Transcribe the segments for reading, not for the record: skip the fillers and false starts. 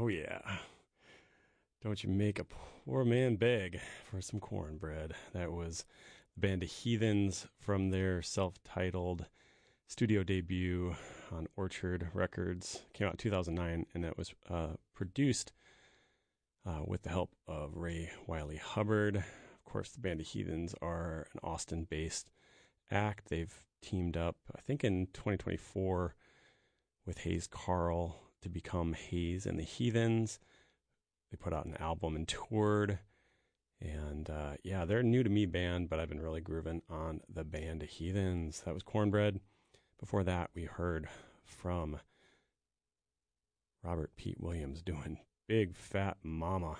Oh, yeah. Don't you make a poor man beg for some cornbread. That was the band The Heathens from their self-titled studio debut on Orchard Records. Came out in 2009, and that was produced with the help of Ray Wiley Hubbard. Of course, the band The Heathens are an Austin-based act. They've teamed up, I think in 2024, with Hayes Carl to become Hayes and the Heathens. They put out an album and toured. And yeah, they're a new to me band, but I've been really grooving on the band Heathens. That was Cornbread. Before that, we heard from Robert Pete Williams doing Big Fat Mama.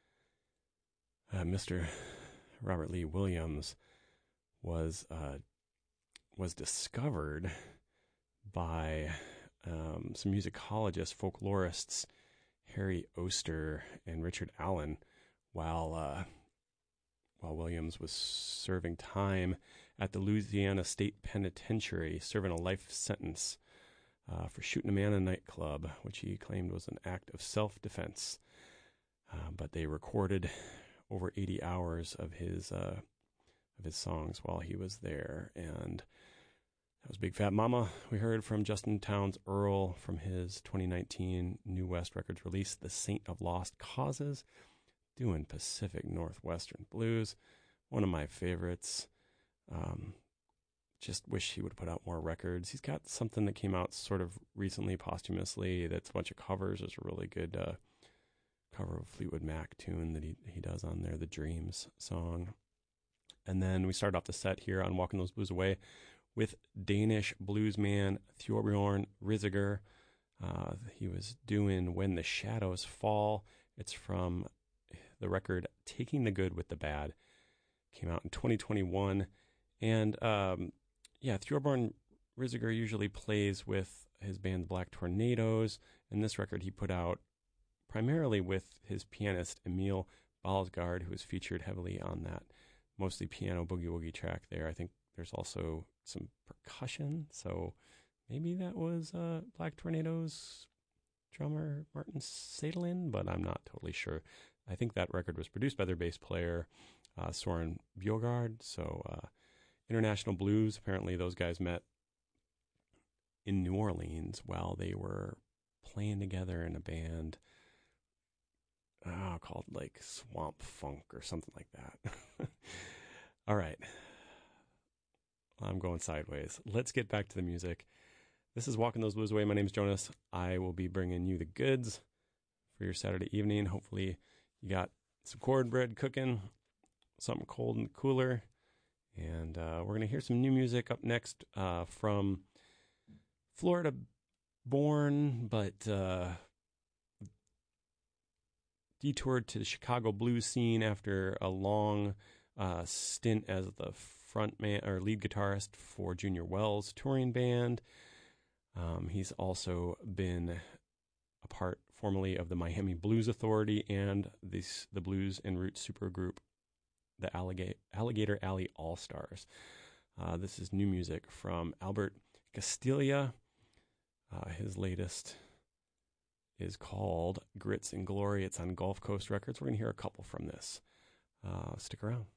Mr. Robert Lee Williams was discovered by some musicologists, folklorists, Harry Oster and Richard Allen, while Williams was serving time at the Louisiana State Penitentiary, serving a life sentence for shooting a man in a nightclub, which he claimed was an act of self-defense. But they recorded over 80 hours of his songs while he was there, and that was Big Fat Mama. We heard from Justin Townes Earl from his 2019 New West Records release, The Saint of Lost Causes, doing Pacific Northwestern Blues, one of my favorites. Just wish he would put out more records. He's got something that came out sort of recently, posthumously, that's a bunch of covers. There's a really good cover of a Fleetwood Mac tune that he does on there, the Dreams song. And then we started off the set here on Walking Those Blues Away with Danish bluesman Thorbjørn Risager. He was doing When the Shadows Fall. It's from the record Taking the Good with the Bad. Came out in 2021. And yeah, Thorbjørn Risager usually plays with his band The Black Tornadoes. And this record he put out primarily with his pianist Emil Balsgaard, who was featured heavily on that mostly piano boogie woogie track there. I think there's also some percussion, so maybe that was Black Tornadoes drummer Martin Sadolin, but I'm not totally sure. I think that record was produced by their bass player Soren Bjørgaard. So International Blues, apparently those guys met in New Orleans while they were playing together in a band called like Swamp Funk or something like that. All right. I'm going sideways. Let's get back to the music. This is Walking Those Blues Away. My name's Jonas. I will be bringing you the goods for your Saturday evening. Hopefully you got some cornbread cooking, something cold in the cooler. And we're going to hear some new music up next from Florida born, but detoured to the Chicago blues scene after a long stint as the frontman or lead guitarist for Junior Wells' touring band. He's also been a part formerly of the Miami Blues Authority and the blues and roots supergroup, the Alligator Alley All-Stars. This is new music from Albert Castiglia. His latest is called Grits and Glory. It's on Gulf Coast Records. We're going to hear a couple from this. Stick around.